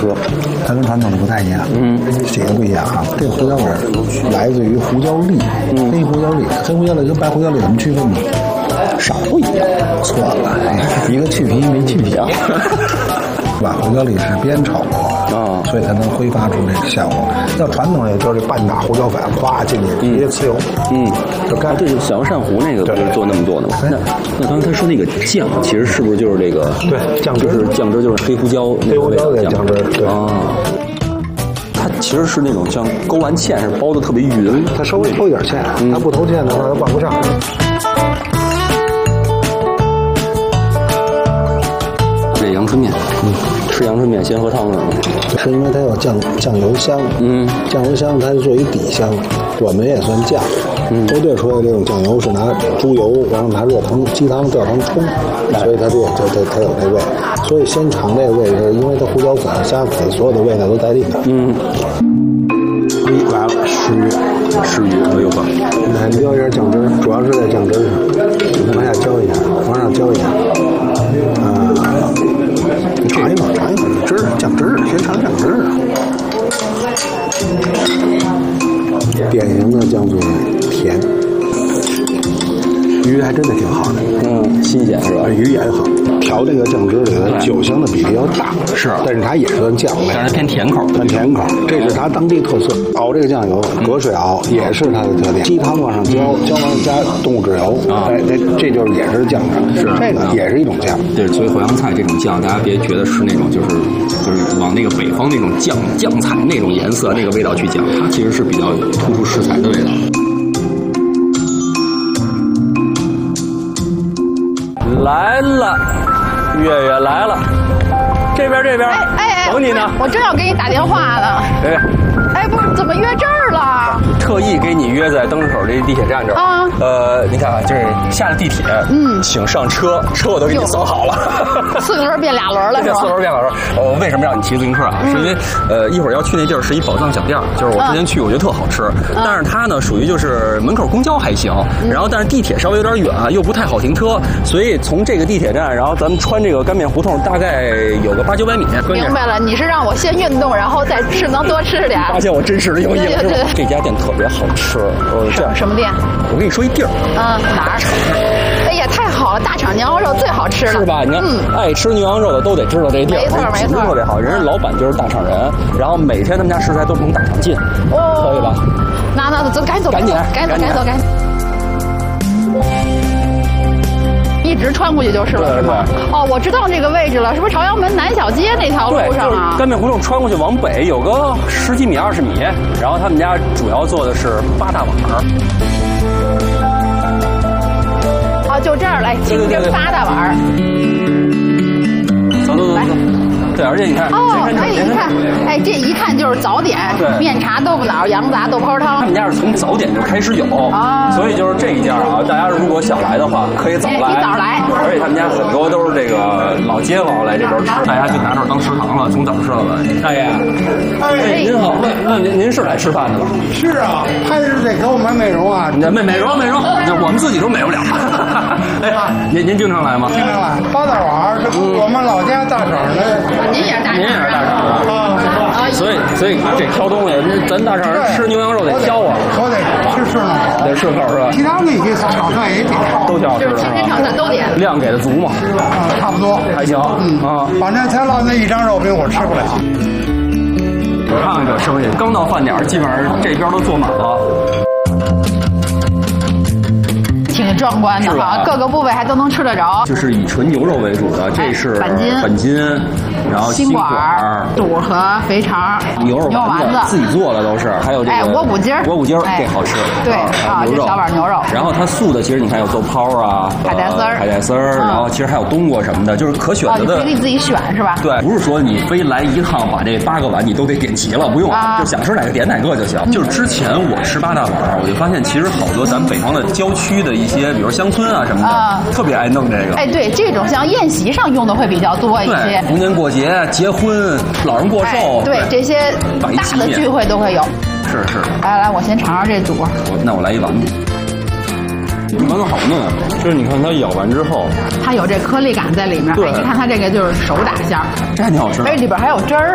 吃。 它跟传统的不太一样，这个不一样哈。这个胡椒味来自于胡椒粒，黑胡椒粒，黑胡椒粒跟白胡椒粒怎么区分呢？色不一样。错了，一个去皮没去皮啊。把胡椒粒是煸炒过啊，所以才能挥发出这个效果。要传统也就是半打胡椒粉，哗进去直接呲油， 就干。这是小杨鳝糊那个不是做那么多的吗？那刚才他说那个酱，其实是不是就是这个？ 对，酱汁就是酱汁，就是黑胡椒的酱汁，对啊。 它其实是那种像勾完芡是包的特别匀， 它稍微偷一点芡，它不偷芡的话它拌不上。 这阳春面，吃阳春面先喝汤呢， 是因为它有酱油香，酱油香它是作为底香，我们也算酱，部队出来这种酱油是拿猪油，然后拿热汤、鸡汤、吊汤冲，所以它它有这味，所以先尝这个味是因为它胡椒粉、虾粉所有的味道都在里面。来了， 湿鱼，哎呦呵， 来浇一下酱汁，主要是在酱汁上，往下浇一下，往上浇一下，尝一口汁儿，酱汁儿，先尝酱汁儿。典型的江苏甜，鱼还真的挺好的， 新鲜是吧？ 鱼也好，调这个酱汁里的酒香的比例要大， 是， 但是它也是酱味， 但是偏甜口， 这是它当地特色。熬这个酱油，隔水熬也是它的特点。鸡汤往上浇完加动物脂油，这就是也是酱汁，是这个也是一种酱。 对，所以淮扬菜这种酱，大家别觉得是那种就是往那个北方那种酱菜那种颜色那个味道去讲，它其实是比较突出食材的味道。来了，月月来了，这边，等你呢。 我正要给你打电话呢。不是，怎么约这儿了？ 特意给你约在灯市口这地铁站这儿。你看啊，就是下了地铁，请上车，车我都给你搜好了。 4个轮变2轮了，是吧？4 轮变2轮。为什么让你骑自行车啊？是因为一会儿要去那地儿是一宝藏小店，就是我之前去，我觉得特好吃。但是它呢，属于就是门口公交还行，然后但是地铁稍微有点远，又不太好停车，所以从这个地铁站，然后咱们穿这个干面胡同，大概有个800-900米。 明白了，你是让我先运动，然后再能多吃点。 发现我真实的用意了，是吧？这家店特别好吃。 什么店？ 我跟你说一地儿。 哪儿？哎呀，太好了！大厂牛羊肉最好吃了， 是吧？你看，爱吃牛羊肉的都得知道这地儿， 没错， 特别好。人家老板就是大厂人，然后每天他们家食材都从大厂进，可以吧？ 那走，赶紧走。一直穿过去就是了，是吗？我知道这个位置了，是不是朝阳门南小街那条路上啊？ 干面胡同穿过去往北有个10几米、20米，然后他们家主要做的是8大碗。 就这儿来，清蒸8大碗。 走，来。对，而且你看， 你看，这一看就是早点，面茶、豆腐脑、羊杂、豆泡汤。 他们家是从早点就开始有，所以就是这一家啊，大家如果想来的话，可以早来。 你早来。 而且他们家很多都是这个老街坊来这边吃，大家就拿这儿当食堂了，从早吃到晚。大爷，您好，那您是来吃饭的吧？ 是啊，还是得给我们美容啊。 美容，我们自己都美不了。您经常来吗？ 经常来，8大碗是我们老家大厂的。 您也是大厂的啊，所以这挑东西，咱大厂人吃牛羊肉得挑啊， 我得吃呢， 得顺口是吧？ 其他那些炒菜也得挑， 都挑， 就是天天炒菜都点， 量给的足嘛， 差不多还行， 反正才落那一张肉饼我吃不了。 我看看这生意，刚到饭点基本上这边都坐满了。 挺壮观的哈，各个部位还都能吃得着。 就是以纯牛肉为主的，这是本筋，然后心管、肚和肥肠、 牛丸子自己做的都是，还有这个窝补筋儿， 这好吃。 对这小碗牛肉。 然后它素的其实你看有豆泡啊、 海带丝儿， 然后其实还有冬瓜什么的，就是可选择的。 你可以自己选是吧？ 对，不是说你非来一趟把这8个碗你都得点齐了，不用，就想吃哪个点哪个就行。就是之前我吃8大碗，我就发现其实好多咱们北方的郊区的一些，比如乡村啊什么的，特别爱弄这个。 对，这种像宴席上用的会比较多一些。 逢年过节、结婚、老人过寿， 对这些大的聚会都会有。 是。 来，我先尝尝这肚。 那我来一丸子。丸子好嫩啊，就是你看它咬完之后， 它有这颗粒感在里面。你看它这个就是手打馅儿， 这还挺好吃。 里边还有汁儿